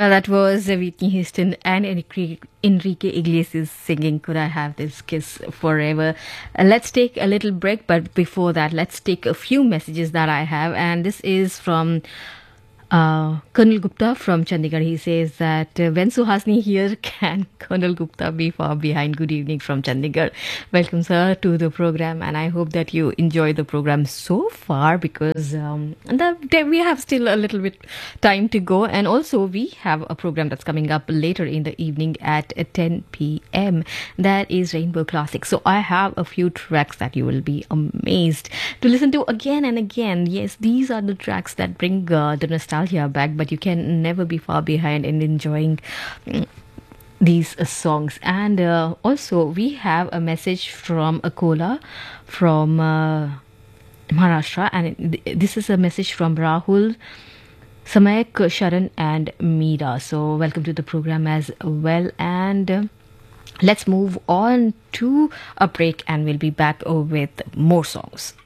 Well, that was Whitney Houston and Enrique Iglesias singing Could I Have This Kiss Forever. Let's take a little break, but before that, let's take a few messages that I have. And this is from Colonel Gupta from Chandigarh. He says that when Suhasini here, can Colonel Gupta be far behind? Good evening from Chandigarh. Welcome, sir, to the program, and I hope that you enjoy the program so far because we have still a little bit time to go, and also we have a program that's coming up later in the evening at 10 p.m. That is Rainbow Classic. So I have a few tracks that you will be amazed to listen to again and again. Yes, these are the tracks that bring the nostalgia back, but you can never be far behind in enjoying these songs. And also we have a message from Akola from Maharashtra, and this is a message from Rahul, Samayak, Sharan and Meera. So welcome to the program as well, and let's move on to a break and we'll be back with more songs.